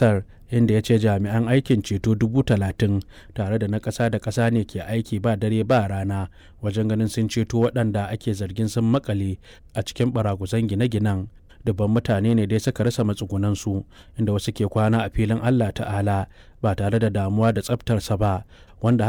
ƙasar, inda ya ce jami'an aikin ceto 30,000 tare da na ƙasa da ƙasa ne ke aiki ba dare ba rana wajen ganin sun ceto waɗanda ake zargin sun makale a cikin ɓaragusan gine-ginen. Dubban mutane ne dai suka rasa matsugunansu, inda wasu ke kwana a filin Allah Ta'ala ba tare da damuwa da tsaftarsa ba, wanda